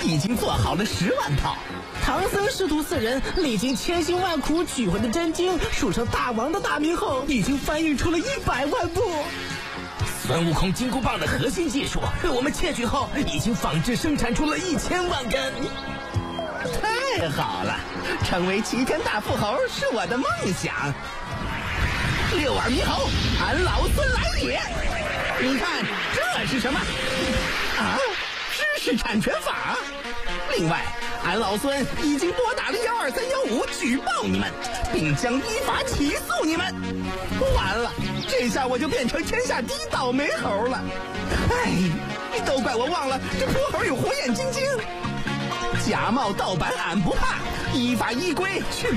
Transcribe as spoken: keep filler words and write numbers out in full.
已经做好了十万套。唐僧师徒四人历经千辛万苦取回的真经，数成大王的大名后，已经翻译出了一百万部。孙悟空金箍棒的核心技术，我们窃取后已经仿制生产出了一千万根。太好了，成为齐天大富豪是我的梦想。六耳猕猴，俺老孙来也！你看这是什么？啊，知识产权法。另外，俺老孙已经拨打了幺二三幺五举报你们，并将依法起诉你们。完了，这下我就变成天下第一倒霉猴了。哎，都怪我忘了这泼猴有火眼金睛。假冒盗版俺不怕，依法依规去